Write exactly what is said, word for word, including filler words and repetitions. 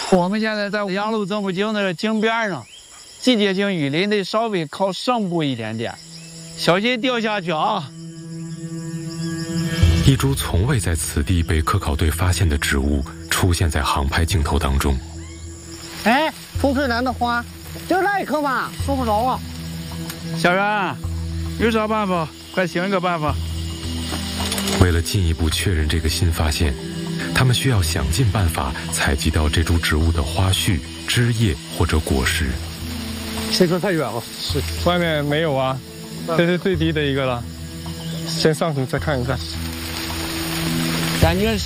我们现在在阳路增福井那个井边上，季节性雨林得稍微靠上部一点点，小心掉下去啊！ 一株从未在此地被科考队发现的植物出现在航拍镜头当中。 哎，风吹兰的花，就那一棵吧，说不着啊。 小袁，有啥办法？快想一个办法！ 为了进一步确认这个新发现，他们需要想尽办法采集到这株植物的花序、枝叶或者果实。 这棵太远了， 是外面没有啊，这是最低的一个了。先上去再看一看。 感觉